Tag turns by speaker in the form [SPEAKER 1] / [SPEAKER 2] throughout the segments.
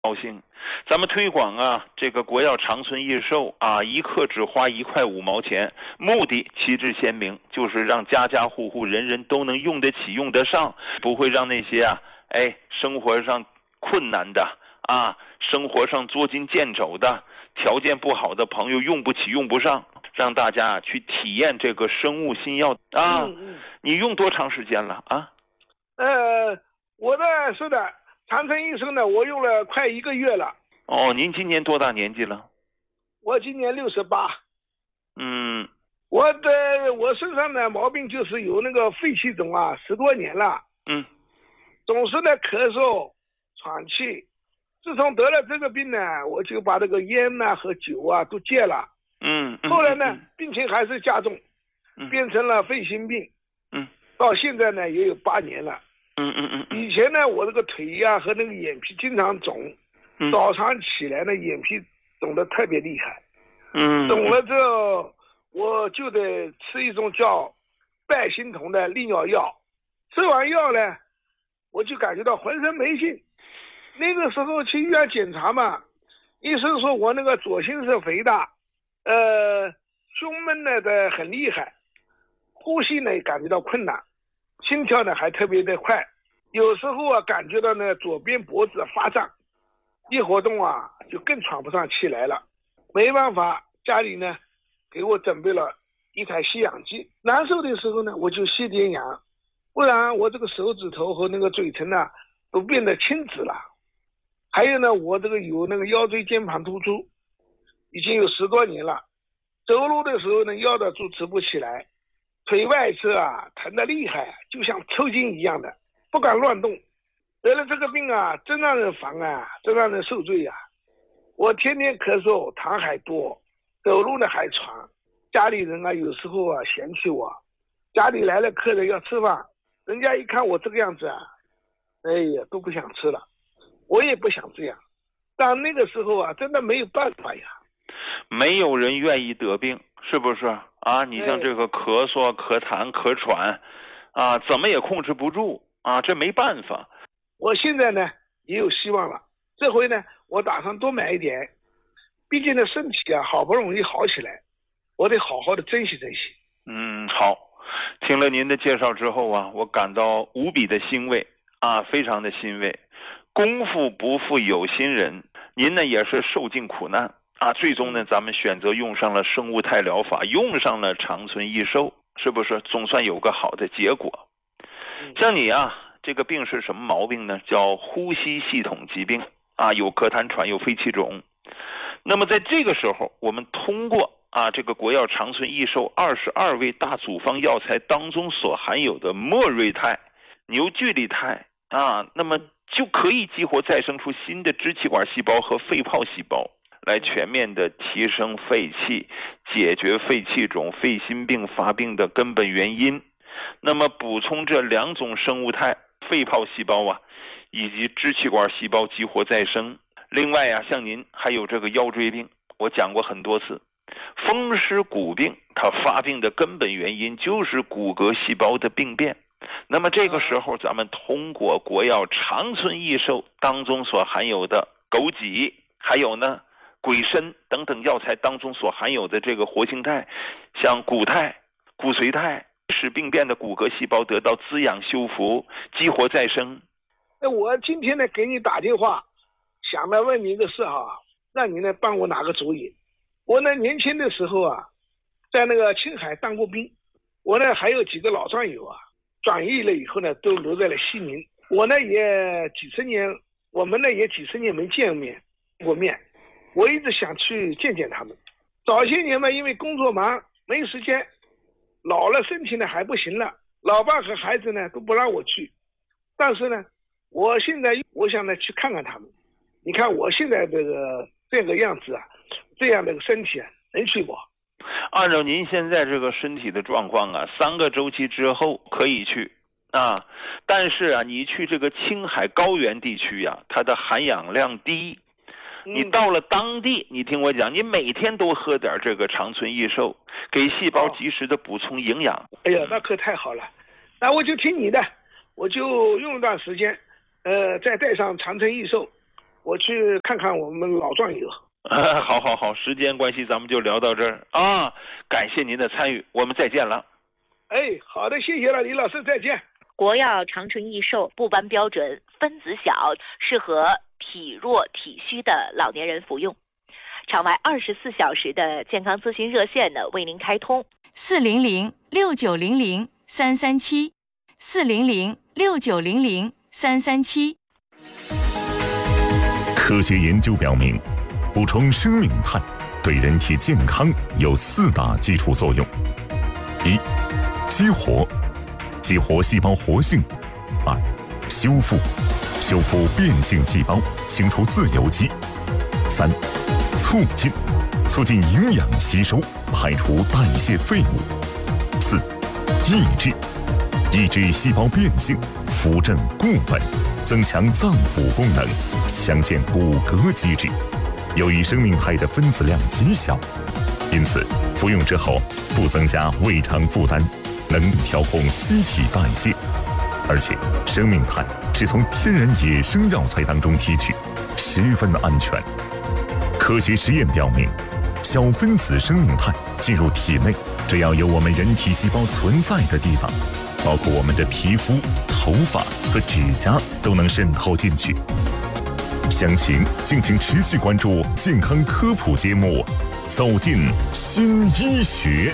[SPEAKER 1] 高兴，咱们推广啊，这个国药长存益寿啊，一克只花1块5毛钱，目的旗帜鲜明，就是让家家户户人人都能用得起、用得上，不会让那些生活上困难的啊，生活上捉襟见肘的、条件不好的朋友用不起、用不上，让大家去体验这个生物新药啊。你用多长时间了啊？
[SPEAKER 2] 我的是的。长存益寿呢，我用了快1个月了。
[SPEAKER 1] 哦，您今年多大年纪了？
[SPEAKER 2] 我今年68。我身上的毛病就是有那个肺气肿啊，10多年了。总是呢咳嗽、喘气。自从得了这个病呢，我就把这个烟呐和酒啊都戒了。后来呢，病情还是加重，变成了肺心病。到现在呢也有8年了。以前呢，我这个腿呀和那个眼皮经常肿，早上起来呢眼皮肿得特别厉害。肿了之后，我就得吃一种叫拜心酮的利尿药。吃完药呢，我就感觉到浑身没劲。那个时候去医院检查嘛，医生说我那个左心室肥大，胸闷的很厉害，呼吸呢感觉到困难，心跳呢还特别的快。有时候啊，感觉到呢左边脖子发胀，一活动啊就更喘不上气来了。没办法，家里呢给我准备了一台吸氧机。难受的时候呢，我就吸点氧，不然我这个手指头和那个嘴唇呢都变得青紫了。还有呢，我这个有那个腰椎间盘突出，已经有10多年了。走路的时候呢，腰的就直不起来，腿外侧啊疼得厉害，就像抽筋一样的。不敢乱动。得了这个病啊，真让人烦啊，真让人受罪啊。我天天咳嗽，痰还多，走路呢还喘。家里人啊有时候啊嫌弃我，家里来了客人要吃饭，人家一看我这个样子啊，哎呀都不想吃了。我也不想这样，但那个时候啊真的没有办法呀。
[SPEAKER 1] 没有人愿意得病，是不是啊？你像这个咳嗽、咳痰、咳喘啊，怎么也控制不住啊，这没办法。
[SPEAKER 2] 我现在呢也有希望了，这回呢我打算多买一点，毕竟呢身体啊好不容易好起来，我得好好的珍惜珍惜。
[SPEAKER 1] 好，听了您的介绍之后啊，我感到无比的欣慰啊，非常的欣慰。功夫不负有心人，您呢也是受尽苦难啊，最终呢咱们选择用上了生物态疗法，用上了长存益寿，是不是总算有个好的结果？像你啊，这个病是什么毛病呢？叫呼吸系统疾病啊，有咳痰喘，有肺气肿。那么在这个时候，我们通过这个国药长存益寿22味大组方药材当中所含有的莫瑞泰、牛聚利肽啊，那么就可以激活再生出新的支气管细胞和肺泡细胞，来全面的提升肺气，解决肺气肿、肺心病发病的根本原因。那么补充这2种生物肽，肺泡细胞啊，以及支气管细胞激活再生。另外啊，像您还有这个腰椎病，我讲过很多次，风湿骨病它发病的根本原因就是骨骼细胞的病变。那么这个时候咱们通过国药长存益寿当中所含有的枸杞，还有呢鬼参等等药材当中所含有的这个活性肽，像骨肽、骨髓肽，使病变的骨骼细胞得到滋养修复，激活再生。
[SPEAKER 2] 我今天呢给你打电话，想来问你一个事哈，让你呢帮我拿个主意。我呢年轻的时候啊，在那个青海当过兵，我呢还有几个老战友啊，转役了以后呢都留在了西宁。我呢也几十年，我们呢也几十年没见过面，我一直想去见见他们。早些年嘛，因为工作忙没时间，老了身体呢还不行了，老伴和孩子呢都不让我去。但是呢，我现在我想呢去看看他们。你看我现在这个样子啊，这样的身体啊，能去不？
[SPEAKER 1] 按照您现在这个身体的状况啊，3个周期之后可以去啊。但是啊，你去这个青海高原地区啊，它的含氧量低。你到了当地，你听我讲，你每天都喝点这个长存益寿，给细胞及时的补充营养。
[SPEAKER 2] 哎呀，那可太好了，那我就听你的，我就用一段时间，再带上长存益寿， 我去看看我们老壮友。
[SPEAKER 1] 好，时间关系咱们就聊到这儿啊，感谢您的参与，我们再见了。
[SPEAKER 2] 哎，好的，谢谢了，李老师，再见。
[SPEAKER 3] 国药长春益寿不斑标准，分子小，适合体弱体虚的老年人服用。场外24小时的健康咨询热线呢，为您开通
[SPEAKER 4] 400-6900-337，400-6900-337。科学研究表明，补充生命肽对人体健康有4大基础作用：一、激活细胞活性；二、修复变性细胞，清除自由基；三、促进营养吸收，排除代谢废物；四、抑制细胞变性，扶正固本，增强脏腑功能，强健骨骼机制。由于生命肽的分子量极小，因此服用之后不增加胃肠负担，能调控机体代谢。而且生命肽是从天然野生药材当中提取，十分安全。科学实验表明，小分子生命肽进入体内，只要有我们人体细胞存在的地方，包括我们的皮肤、头发和指甲都能渗透进去。详情敬请持续关注健康科普节目《走进新医学》。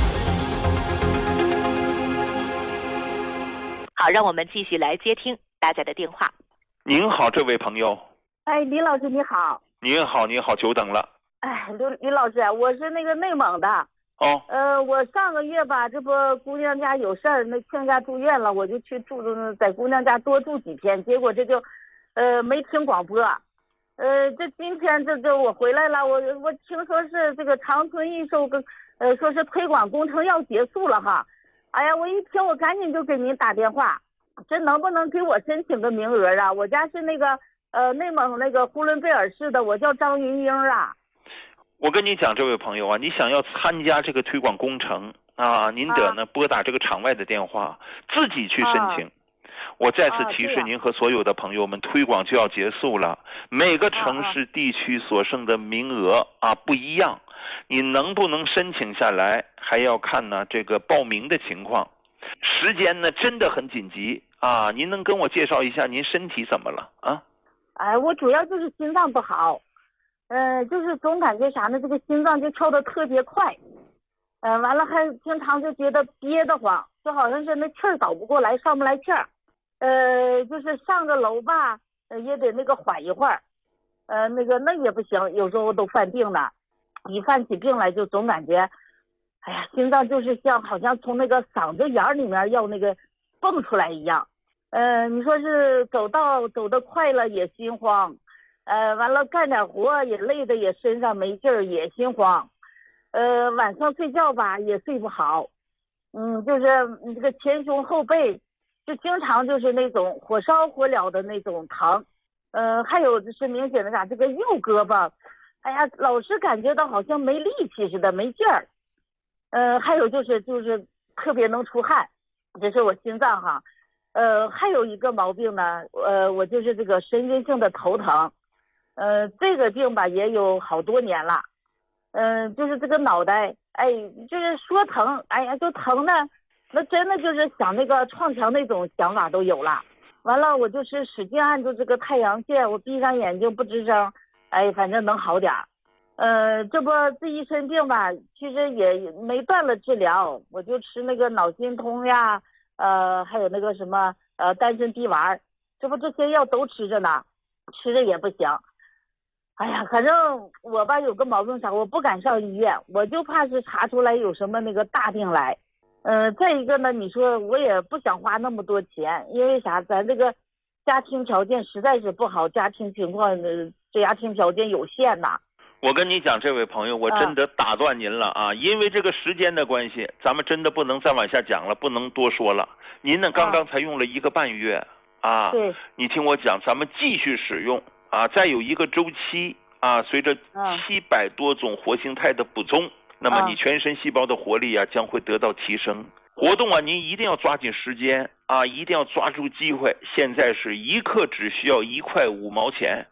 [SPEAKER 3] 好，让我们继续来接听大家的电话。
[SPEAKER 1] 您好，这位朋友。
[SPEAKER 5] 哎，李老师你好。
[SPEAKER 1] 您好，久等了。
[SPEAKER 5] 哎，李老师，我是那个内蒙的。
[SPEAKER 1] 哦。
[SPEAKER 5] 我上个月吧，这不姑娘家有事儿，那亲家住院了，我就去在姑娘家多住几天，结果这就，没听广播。这今天这我回来了，我听说是这个长春益寿说是推广工程要结束了哈。哎呀，我一听我赶紧就给您打电话，这能不能给我申请个名额啊？我家是那个内蒙那个呼伦贝尔市的，我叫张云英啊。
[SPEAKER 1] 我跟你讲，这位朋友啊，你想要参加这个推广工程啊，您得呢拨打这个场外的电话，自己去申请。我再次提示您和所有的朋友们，推广就要结束了，每个城市地区所剩的名额不一样，你能不能申请下来还要看呢这个报名的情况，时间呢真的很紧急啊！您能跟我介绍一下您身体怎么了啊？
[SPEAKER 5] 哎，我主要就是心脏不好，就是总感觉啥呢，这个心脏就跳得特别快，完了还经常就觉得憋得慌，就好像是那气儿倒不过来，上不来气儿，就是上个楼吧，也得那个缓一会儿，那也不行，有时候都犯病了，一犯起病来就总感觉，哎呀，心脏就是好像从那个嗓子眼里面要那个蹦出来一样，你说是走得快了也心慌，完了干点活也累的也身上没劲儿也心慌，晚上睡觉吧也睡不好，就是这个前胸后背就经常就是那种火烧火燎的那种疼，还有就是明显的这个右胳膊，哎呀，老是感觉到好像没力气似的，没劲儿，还有就是特别能出汗，这是我心脏哈，还有一个毛病呢，我就是这个神经性的头疼，这个病吧也有好多年了，就是这个脑袋，哎，就是说疼，哎呀，就疼的。那真的就是想那个撞墙那种想法都有了，完了我就是使劲按住这个太阳穴，我闭上眼睛不吱声，哎，反正能好点儿。这不这一身病吧，其实也没断了治疗，我就吃那个脑心通呀，还有那个什么丹参滴丸，这不这些药都吃着呢，吃着也不行。哎呀，反正我吧有个毛病啥，我不敢上医院，我就怕是查出来有什么那个大病来。再一个呢，你说我也不想花那么多钱，因为啥？咱这个家庭条件实在是不好，家庭情况家庭条件有限呐。
[SPEAKER 1] 我跟你讲，这位朋友，我真的打断您了啊！因为这个时间的关系，咱们真的不能再往下讲了，不能多说了。您呢，刚刚才用了1个半月啊，
[SPEAKER 5] 对，
[SPEAKER 1] 你听我讲，咱们继续使用啊，再有一个周期啊，随着700多种活性肽的补充。那么你全身细胞的活力将会得到提升。活动您一定要抓紧时间啊，一定要抓住机会。现在是1克只需要1块5毛钱，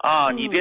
[SPEAKER 1] 啊，你别